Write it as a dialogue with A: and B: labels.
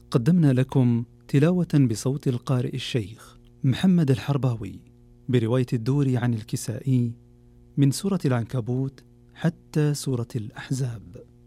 A: قدمنا لكم تلاوة بصوت القارئ الشيخ محمد الحرباوي برواية الدوري عن الكسائي من سورة العنكبوت حتى سورة الأحزاب.